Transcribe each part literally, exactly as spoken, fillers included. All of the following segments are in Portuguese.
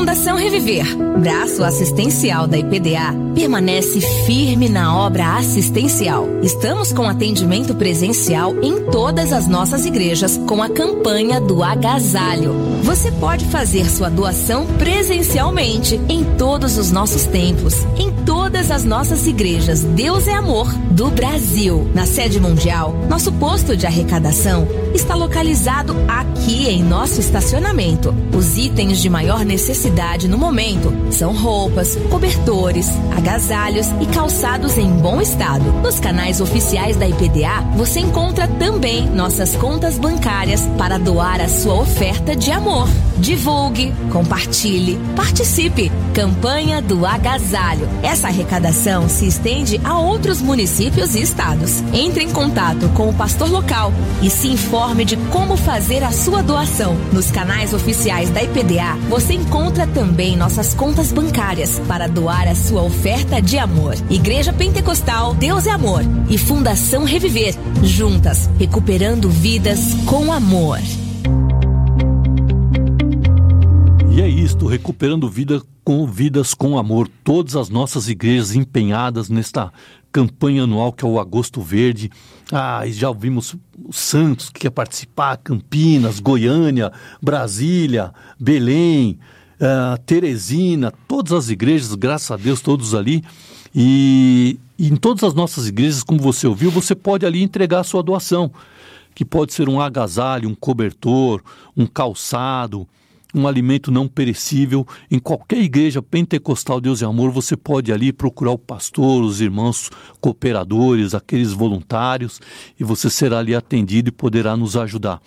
Fundação Reviver, braço assistencial da I P D A, permanece firme na obra assistencial. Estamos com atendimento presencial em todas as nossas igrejas com a campanha do agasalho. Você pode fazer sua doação presencialmente em todos os nossos templos, em todas as nossas igrejas Deus é Amor do Brasil. Na sede mundial, nosso posto de arrecadação está localizado aqui em nosso estacionamento. Os itens de maior necessidade no momento são roupas, cobertores, agasalhos e calçados em bom estado. Nos canais oficiais da I P D A, você encontra também nossas contas bancárias para doar a sua oferta de amor. Divulgue, compartilhe, participe. Campanha do Agasalho. Essa arrecadação se estende a outros municípios e estados. Entre em contato com o pastor local e se informe de como fazer a sua doação. Nos canais oficiais da I P D A, você encontra também nossas contas bancárias para doar a sua oferta de amor. Igreja Pentecostal Deus é Amor e Fundação Reviver, juntas, recuperando vidas com amor. E é isto, recuperando vida com, vidas com amor. Todas as nossas igrejas empenhadas nesta campanha anual que é o Agosto Verde. Ah, e já ouvimos o Santos que quer participar, Campinas, Goiânia, Brasília, Belém, uh, Teresina, todas as igrejas, graças a Deus, todos ali. E, e em todas as nossas igrejas, como você ouviu, você pode ali entregar a sua doação, que pode ser um agasalho, um cobertor, um calçado, um alimento não perecível. Em qualquer igreja pentecostal Deus e Amor, você pode ali procurar o pastor, os irmãos cooperadores, aqueles voluntários, e você será ali atendido e poderá nos ajudar.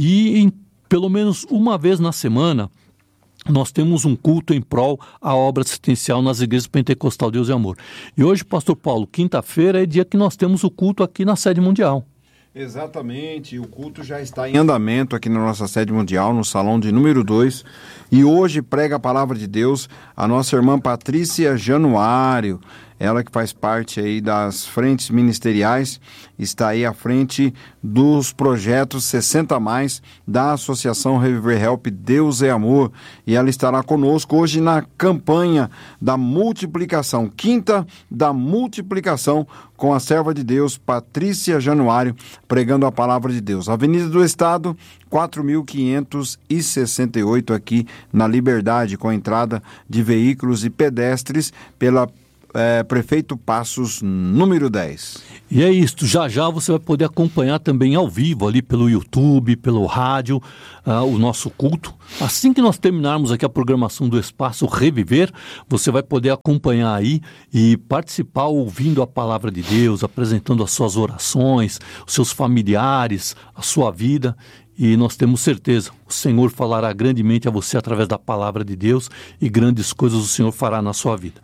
E em, pelo menos uma vez na semana, nós temos um culto em prol à obra assistencial nas igrejas pentecostal Deus e Amor. E hoje, pastor Paulo, quinta-feira é dia que nós temos o culto aqui na sede mundial. Exatamente, o culto já está em andamento aqui na nossa sede mundial, no salão de número dois, e hoje prega a palavra de Deus a nossa irmã Patrícia Januário, ela que faz parte aí das frentes ministeriais, está aí à frente dos projetos sessenta mais da Associação Reviver Help Deus é Amor, e ela estará conosco hoje na campanha da multiplicação, quinta da multiplicação, com a serva de Deus Patrícia Januário, pregando a palavra de Deus. Avenida do Estado, quatro mil quinhentos e sessenta e oito, aqui na Liberdade, com entrada de veículos e pedestres pela É, Prefeito Passos, número dez. E é isto, já já você vai poder acompanhar também ao vivo ali pelo YouTube, pelo rádio, uh, o nosso culto. Assim que nós terminarmos aqui a programação do Espaço Reviver, você vai poder acompanhar aí e participar ouvindo a palavra de Deus, apresentando as suas orações, os seus familiares, a sua vida. E nós temos certeza, o Senhor falará grandemente a você através da palavra de Deus e grandes coisas o Senhor fará na sua vida.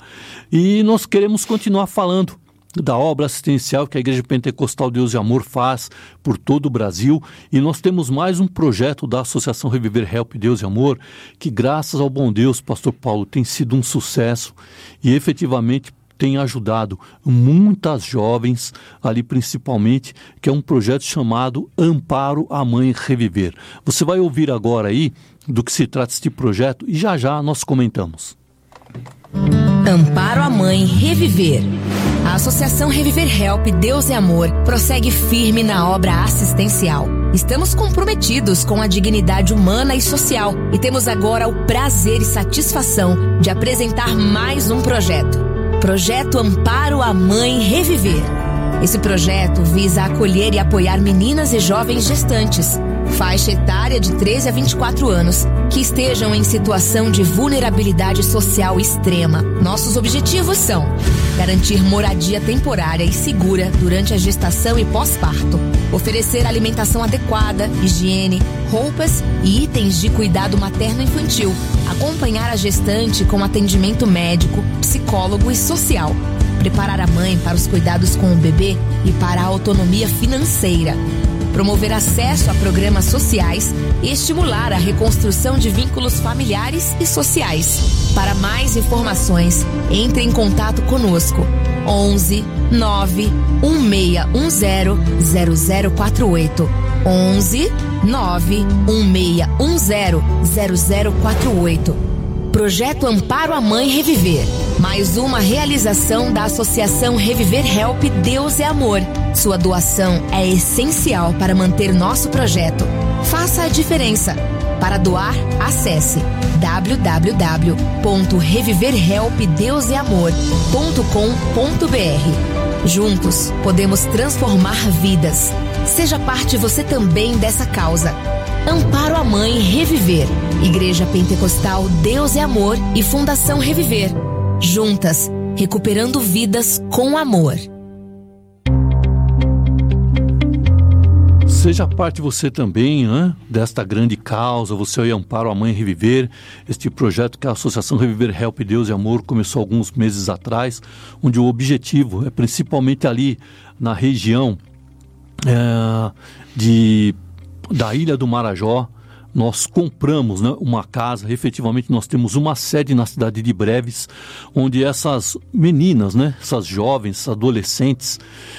E nós queremos continuar falando da obra assistencial que a Igreja Pentecostal Deus e Amor faz por todo o Brasil, e nós temos mais um projeto da Associação Reviver Help Deus e Amor, que graças ao bom Deus, pastor Paulo, tem sido um sucesso e efetivamente tem ajudado muitas jovens ali principalmente, que é um projeto chamado Amparo à Mãe Reviver. Você vai ouvir agora aí do que se trata este projeto e já já nós comentamos. Amparo à Mãe Reviver. A Associação Reviver Help Deus é Amor prossegue firme na obra assistencial. Estamos comprometidos com a dignidade humana e social e temos agora o prazer e satisfação de apresentar mais um projeto. Projeto Amparo à Mãe Reviver. Esse projeto visa acolher e apoiar meninas e jovens gestantes, faixa etária de treze a vinte e quatro anos, que estejam em situação de vulnerabilidade social extrema. Nossos objetivos são garantir moradia temporária e segura durante a gestação e pós-parto, oferecer alimentação adequada, higiene, roupas e itens de cuidado materno-infantil, acompanhar a gestante com atendimento médico, psicólogo e social, preparar a mãe para os cuidados com o bebê e para a autonomia financeira, promover acesso a programas sociais e estimular a reconstrução de vínculos familiares e sociais. Para mais informações, entre em contato conosco. onze nove um seis um zero zero zero quatro oito. onze nove um seis um zero zero zero quatro oito. Projeto Amparo a Mãe Reviver. Mais uma realização da Associação Reviver Help Deus é Amor. Sua doação é essencial para manter nosso projeto. Faça a diferença. Para doar, acesse w w w ponto reviver help deus é amor ponto com ponto b r. Juntos, podemos transformar vidas. Seja parte você também dessa causa. Amparo a Mãe Reviver. Igreja Pentecostal Deus é Amor e Fundação Reviver. Juntas, recuperando vidas com amor. Seja parte você também, né, desta grande causa, você e Amparo a Mãe Reviver, este projeto que a Associação Reviver Help Deus e Amor começou alguns meses atrás, onde o objetivo é principalmente ali na região é, de, da Ilha do Marajó. Nós compramos, né, uma casa, efetivamente nós temos uma sede na cidade de Breves, onde essas meninas, né, essas jovens, adolescentes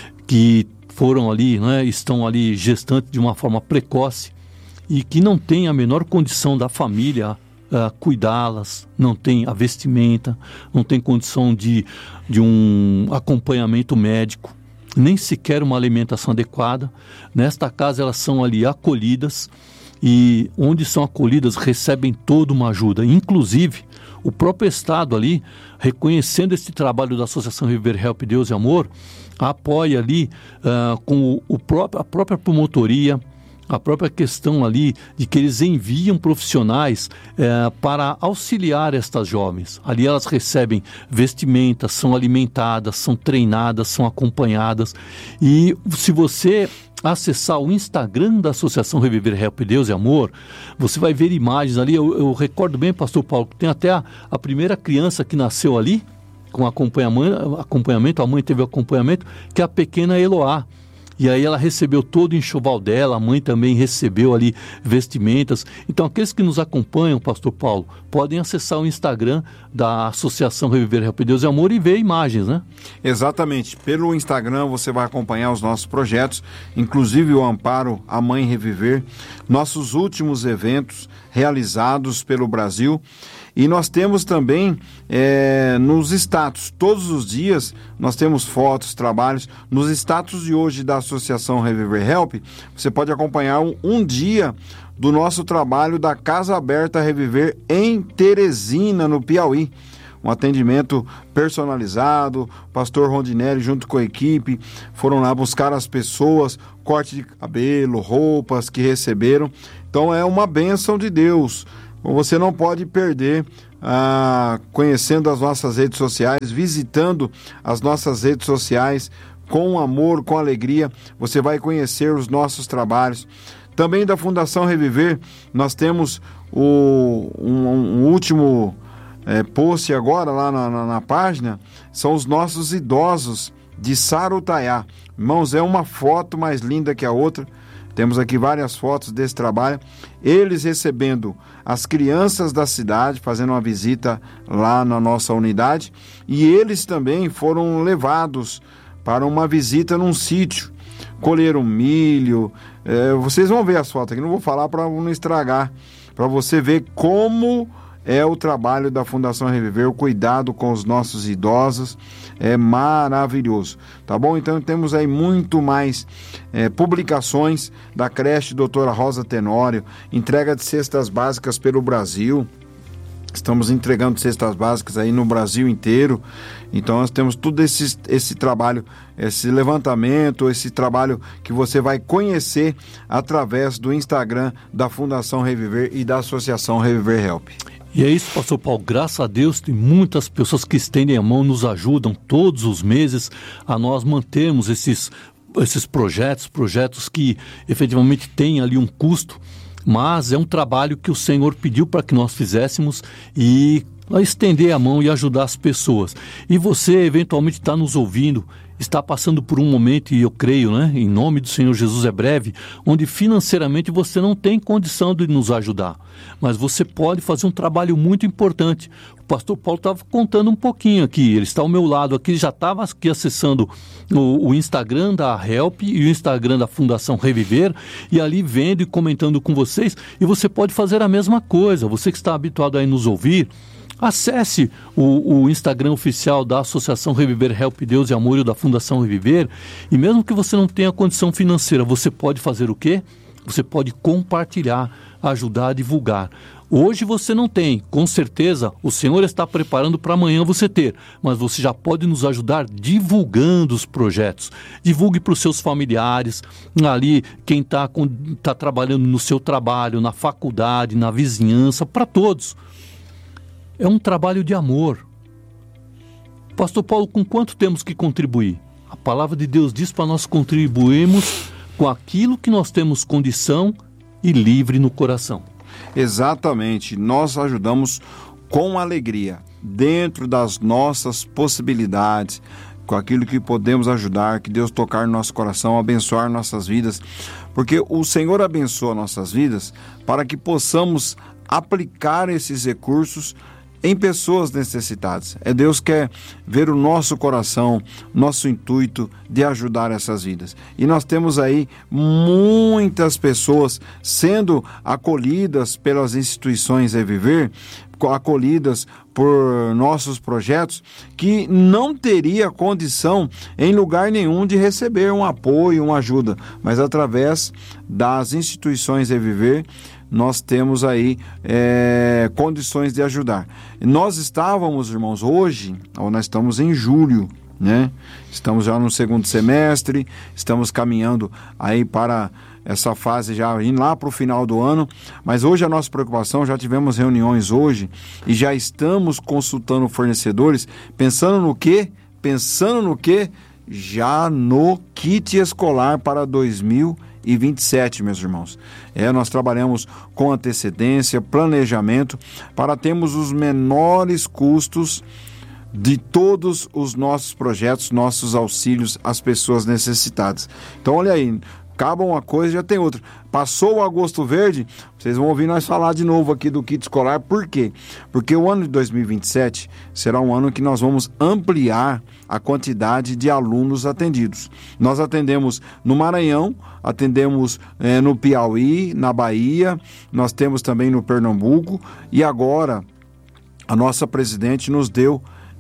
que foram ali, né, estão ali gestantes de uma forma precoce e que não tem a menor condição da família uh, cuidá-las, não tem a vestimenta, não tem condição de, de um acompanhamento médico, nem sequer uma alimentação adequada. Nesta casa elas são ali acolhidas e onde são acolhidas recebem toda uma ajuda, inclusive o próprio Estado ali, reconhecendo esse trabalho da Associação Reviver Help Deus e Amor, apoia ali uh, com o, o próprio, a própria promotoria, a própria questão ali de que eles enviam profissionais uh, para auxiliar estas jovens. Ali elas recebem vestimentas, são alimentadas, são treinadas, são acompanhadas. E se você acessar o Instagram da Associação Reviver Help Deus e Amor, você vai ver imagens ali. Eu, eu recordo bem, pastor Paulo, que tem até a, a primeira criança que nasceu ali, com acompanhamento, acompanhamento, a mãe teve acompanhamento, que é a pequena Eloá. E aí ela recebeu todo o enxoval dela, a mãe também recebeu ali vestimentas. Então aqueles que nos acompanham, pastor Paulo, podem acessar o Instagram da Associação Reviver Help Deus e Amor e ver imagens, né? Exatamente. Pelo Instagram você vai acompanhar os nossos projetos, inclusive o Amparo a Mãe Reviver, nossos últimos eventos realizados pelo Brasil. E nós temos também é, nos status, todos os dias nós temos fotos, trabalhos. Nos status de hoje da Associação Reviver Help, você pode acompanhar um, um dia do nosso trabalho da Casa Aberta Reviver em Teresina, no Piauí. Um atendimento personalizado, o pastor Rondinelli junto com a equipe foram lá buscar as pessoas, corte de cabelo, roupas que receberam. Então é uma bênção de Deus. Você não pode perder, ah, conhecendo as nossas redes sociais, visitando as nossas redes sociais com amor, com alegria. Você vai conhecer os nossos trabalhos. Também da Fundação Reviver, nós temos o, um, um último é, post agora lá na, na, na página, são os nossos idosos de Sarutaiá. Irmãos, é uma foto mais linda que a outra. Temos aqui várias fotos desse trabalho. Eles recebendo as crianças da cidade, fazendo uma visita lá na nossa unidade. E eles também foram levados para uma visita num sítio. Colheram milho. É, vocês vão ver as fotos aqui, não vou falar para não estragar. Para você ver como é o trabalho da Fundação Reviver, o cuidado com os nossos idosos, é maravilhoso, tá bom? Então temos aí muito mais é, publicações da creche Doutora Rosa Tenório, entrega de cestas básicas pelo Brasil. Estamos entregando cestas básicas aí no Brasil inteiro. Então nós temos todo esse, esse trabalho, esse levantamento, esse trabalho que você vai conhecer através do Instagram da Fundação Reviver e da Associação Reviver Help. E é isso, pastor Paulo, graças a Deus tem muitas pessoas que estendem a mão, nos ajudam todos os meses a nós mantermos esses, esses projetos, projetos que efetivamente têm ali um custo, mas é um trabalho que o Senhor pediu para que nós fizéssemos e a estender a mão e ajudar as pessoas. E você eventualmente está nos ouvindo, está passando por um momento, e eu creio, né, em nome do Senhor Jesus é breve, onde financeiramente você não tem condição de nos ajudar, mas você pode fazer um trabalho muito importante. O pastor Paulo estava contando um pouquinho aqui, ele está ao meu lado aqui, já estava aqui acessando o, o Instagram da Help e o Instagram da Fundação Reviver, e ali vendo e comentando com vocês, e você pode fazer a mesma coisa. Você que está habituado a nos ouvir, Acesse o, o Instagram oficial da Associação Reviver Help Deus e Amor e da Fundação Reviver, e mesmo que você não tenha condição financeira, você pode fazer o quê? Você pode compartilhar, ajudar a divulgar. Hoje você não tem, com certeza o Senhor está preparando para amanhã você ter, mas você já pode nos ajudar divulgando os projetos. Divulgue para os seus familiares, ali quem está tá trabalhando no seu trabalho, na faculdade, na vizinhança, para todos. É um trabalho de amor. Pastor Paulo, com quanto temos que contribuir? A palavra de Deus diz para nós contribuirmos com aquilo que nós temos condição e livre no coração. Exatamente, nós ajudamos com alegria, dentro das nossas possibilidades, com aquilo que podemos ajudar, que Deus tocar no nosso coração, abençoar nossas vidas, porque o Senhor abençoa nossas vidas para que possamos aplicar esses recursos em pessoas necessitadas. É Deus que quer ver o nosso coração, nosso intuito de ajudar essas vidas. E nós temos aí muitas pessoas sendo acolhidas pelas instituições Reviver, acolhidas por nossos projetos, que não teria condição em lugar nenhum de receber um apoio, uma ajuda, mas através das instituições Reviver, nós temos aí é, condições de ajudar. Nós estávamos, irmãos, hoje, ou nós estamos em julho, né? Estamos já no segundo semestre, estamos caminhando aí para essa fase já indo lá para o final do ano, mas hoje a nossa preocupação, já tivemos reuniões hoje e já estamos consultando fornecedores, pensando no quê? Pensando no quê? Já no kit escolar para dois mil e vinte e sete, meus irmãos. É, nós trabalhamos com antecedência, planejamento, para termos os menores custos de todos os nossos projetos, nossos auxílios às pessoas necessitadas. Então, olha aí, acaba uma coisa e já tem outra. Passou o Agosto Verde, vocês vão ouvir nós falar de novo aqui do kit escolar. Por quê? Porque o ano de dois mil e vinte e sete será um ano que nós vamos ampliar a quantidade de alunos atendidos. Nós atendemos no Maranhão, atendemos é, no Piauí, na Bahia, nós temos também no Pernambuco, e agora a nossa presidente nos deu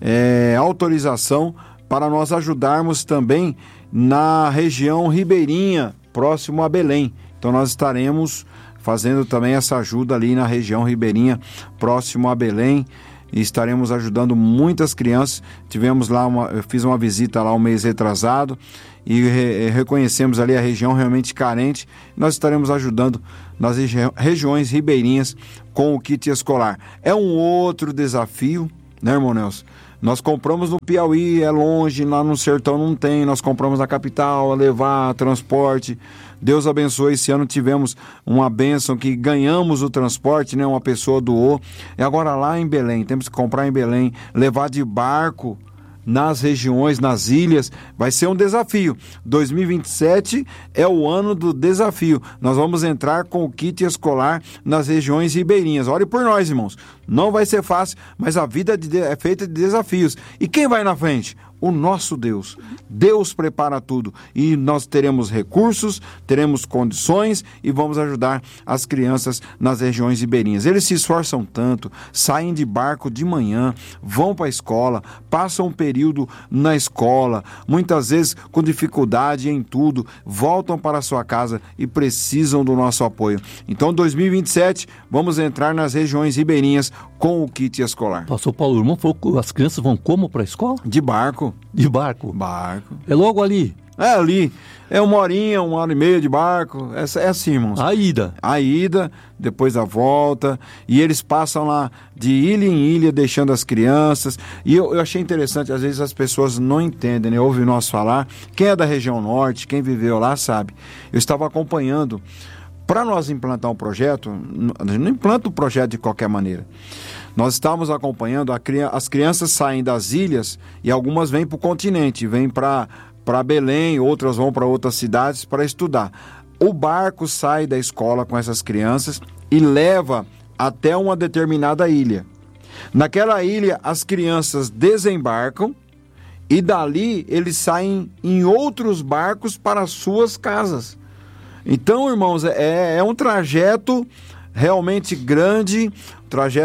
é, autorização para nós ajudarmos também na região ribeirinha, próximo a Belém. Então nós estaremos fazendo também essa ajuda ali na região ribeirinha, próximo a Belém, e estaremos ajudando muitas crianças. Tivemos lá, uma, eu fiz uma visita lá um mês retrasado e re, reconhecemos ali a região realmente carente. Nós estaremos ajudando nas regi regiões ribeirinhas com o kit escolar. É um outro desafio, né, irmão Nelson? Nós compramos no Piauí, é longe, lá no sertão não tem, nós compramos na capital, levar, transporte. Deus abençoe, esse ano tivemos uma bênção que ganhamos o transporte, né? Uma pessoa doou. E agora lá em Belém, temos que comprar em Belém, levar de barco nas regiões, nas ilhas, vai ser um desafio. dois mil e vinte e sete é o ano do desafio. Nós vamos entrar com o kit escolar nas regiões ribeirinhas. Ore por nós, irmãos. Não vai ser fácil, mas a vida é feita de desafios. E quem vai na frente? O nosso Deus. Deus prepara tudo e nós teremos recursos, teremos condições e vamos ajudar as crianças nas regiões ribeirinhas. Eles se esforçam tanto, saem de barco de manhã, vão para a escola, passam um período na escola, muitas vezes com dificuldade em tudo, voltam para a sua casa e precisam do nosso apoio. Então, dois mil e vinte e sete, vamos entrar nas regiões ribeirinhas com o kit escolar. Pastor Paulo, o irmão falou que as crianças vão como para a escola? De barco. De barco? Barco. É logo ali? É ali. É uma horinha, uma hora e meia de barco. É, é assim, irmãos. A ida. A ida, depois a volta. E eles passam lá de ilha em ilha, deixando as crianças. E eu, eu achei interessante, às vezes as pessoas não entendem, né? Ouvem nós falar. Quem é da região norte, quem viveu lá, sabe. Eu estava acompanhando. Para nós implantar um projeto, a gente não implanta o projeto de qualquer maneira. Nós estávamos acompanhando, a, as crianças saem das ilhas e algumas vêm para o continente, vêm para para Belém, outras vão para outras cidades para estudar. O barco sai da escola com essas crianças e leva até uma determinada ilha. Naquela ilha, as crianças desembarcam e dali eles saem em outros barcos para as suas casas. Então, irmãos, é, é um trajeto realmente grande, um trajeto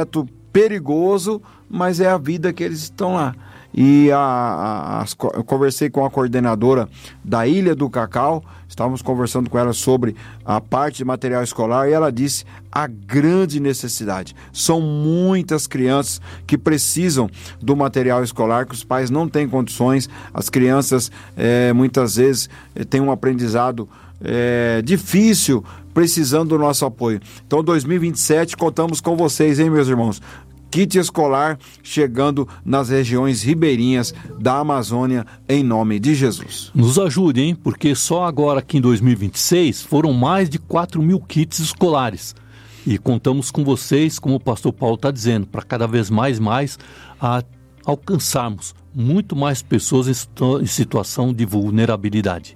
perigoso, mas é a vida que eles estão lá. E a, a, a, eu conversei com a coordenadora da Ilha do Cacau, estávamos conversando com ela sobre a parte de material escolar e ela disse a grande necessidade. São muitas crianças que precisam do material escolar, que os pais não têm condições, as crianças é, muitas vezes têm um aprendizado é, difícil, precisando do nosso apoio. Então, dois mil e vinte e sete, contamos com vocês, hein, meus irmãos? Kit escolar chegando nas regiões ribeirinhas da Amazônia, em nome de Jesus. Nos ajude, hein? Porque só agora aqui em dois mil e vinte e seis foram mais de quatro mil kits escolares. E contamos com vocês, como o pastor Paulo está dizendo, para cada vez mais e mais a alcançarmos muito mais pessoas em, situ- em situação de vulnerabilidade.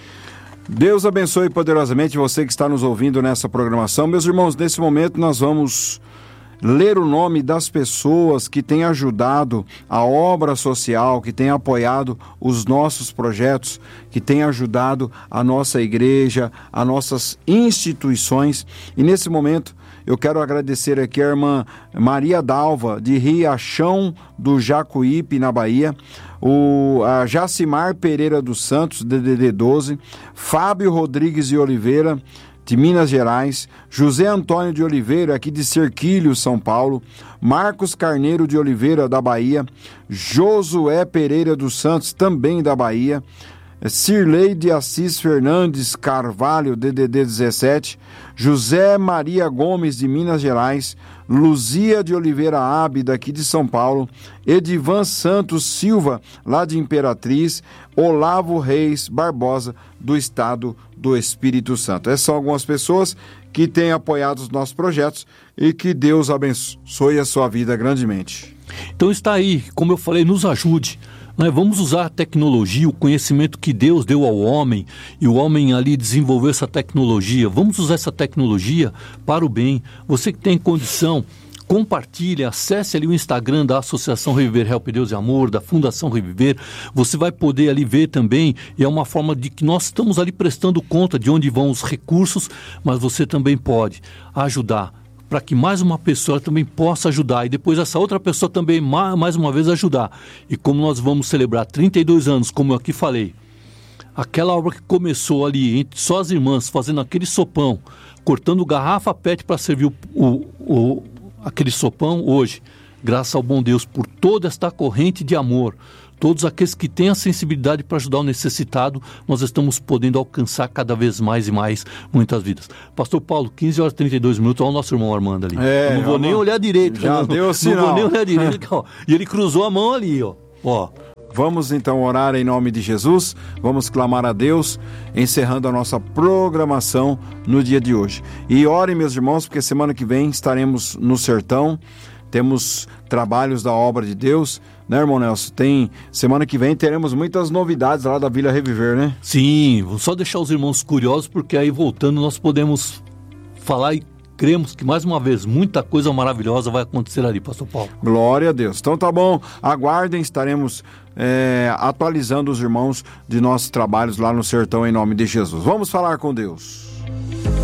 Deus abençoe poderosamente você que está nos ouvindo nessa programação. Meus irmãos, nesse momento nós vamos ler o nome das pessoas que têm ajudado a obra social, que têm apoiado os nossos projetos, que têm ajudado a nossa igreja, as nossas instituições. E nesse momento eu quero agradecer aqui a irmã Maria Dalva, de Riachão do Jacuípe, na Bahia, o a Jacimar Pereira dos Santos, D D D doze, Fábio Rodrigues de Oliveira, de Minas Gerais, José Antônio de Oliveira, aqui de Cerquilho, São Paulo, Marcos Carneiro de Oliveira, da Bahia, Josué Pereira dos Santos, também da Bahia, Cirlei de Assis Fernandes Carvalho, D D D dezessete, José Maria Gomes, de Minas Gerais, Luzia de Oliveira Abe, daqui de São Paulo, Edivan Santos Silva, lá de Imperatriz, Olavo Reis Barbosa, do estado do Espírito Santo. Essas são algumas pessoas que têm apoiado os nossos projetos e que Deus abençoe a sua vida grandemente. Então está aí, como eu falei, nos ajude. Né? Vamos usar a tecnologia, o conhecimento que Deus deu ao homem, e o homem ali desenvolveu essa tecnologia. Vamos usar essa tecnologia para o bem. Você que tem condição, compartilhe, acesse ali o Instagram da Associação Reviver Help Deus e Amor, da Fundação Reviver. Você vai poder ali ver também, e é uma forma de que nós estamos ali prestando conta de onde vão os recursos, mas você também pode ajudar, para que mais uma pessoa também possa ajudar, e depois essa outra pessoa também mais uma vez ajudar. E como nós vamos celebrar trinta e dois anos, como eu aqui falei, aquela obra que começou ali, entre só as irmãs, fazendo aquele sopão, cortando garrafa pet para servir o, o, o, aquele sopão, hoje, graças ao bom Deus, por toda esta corrente de amor, todos aqueles que têm a sensibilidade para ajudar o necessitado, nós estamos podendo alcançar cada vez mais e mais muitas vidas. Pastor Paulo, quinze horas e trinta e dois minutos, olha o nosso irmão Armando ali. É, eu não vou Armando, nem olhar direito. Já não, deu o sinal. Não vou nem olhar direito. Ó. E ele cruzou a mão ali, ó. ó. Vamos então orar em nome de Jesus, vamos clamar a Deus, encerrando a nossa programação no dia de hoje. E orem, meus irmãos, porque semana que vem estaremos no sertão, temos trabalhos da obra de Deus, né, irmão Nelson? Tem, semana que vem teremos muitas novidades lá da Vila Reviver, né? Sim, vou só deixar os irmãos curiosos, porque aí voltando nós podemos falar e cremos que mais uma vez muita coisa maravilhosa vai acontecer ali, pastor Paulo. Glória a Deus. Então tá bom, aguardem, estaremos é, atualizando os irmãos de nossos trabalhos lá no sertão em nome de Jesus. Vamos falar com Deus.